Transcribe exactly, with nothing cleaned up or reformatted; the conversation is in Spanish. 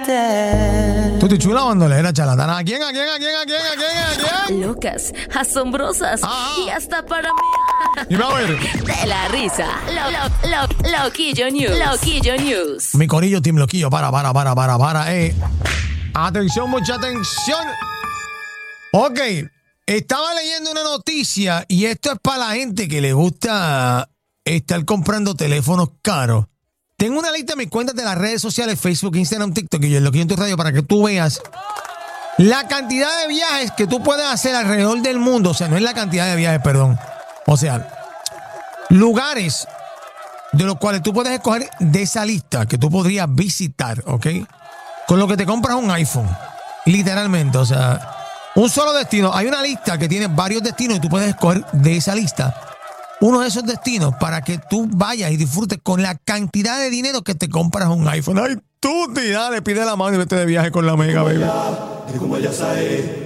mente. Tú te chula bandolera, charlatana. ¿A quién, a quién, a quién, a quién, a quién, a quién? Locas, asombrosas Ah. y hasta para mí. Dime a ver. De la risa. Lo, lo, lo, Loquillo News. Loquillo News. Mi corillo, Team Loquillo, para, para, para, para, para, eh. Atención, mucha atención. Ok, estaba leyendo una noticia y esto es para la gente que le gusta estar comprando teléfonos caros. Tengo una lista de mis cuentas de las redes sociales, Facebook, Instagram, TikTok y yo en Loquillo en tu radio para que tú veas la cantidad de viajes que tú puedes hacer alrededor del mundo. O sea, no es la cantidad de viajes, perdón. O sea, lugares de los cuales tú puedes escoger de esa lista que tú podrías visitar, ¿ok? Con lo que te compras un iPhone, literalmente, o sea, un solo destino. Hay una lista que tiene varios destinos y tú puedes escoger de esa lista uno de esos destinos para que tú vayas y disfrutes con la cantidad de dinero que te compras un iPhone. Ay, tú, tía, le pide la mano y vete de viaje con la Mega, baby. Como ella sabe.